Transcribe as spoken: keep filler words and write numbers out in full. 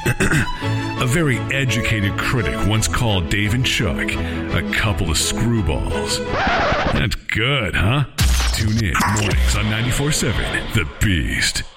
A very educated critic once called Dave and Chuck a couple of screwballs. That's good, huh? Tune in mornings on ninety-four point seven The Beast.